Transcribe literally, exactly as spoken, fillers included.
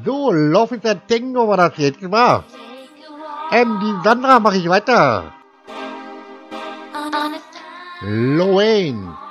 So, Love is a Tango war das jetzt, war. Ähm, die Sandra mache ich weiter. Loane.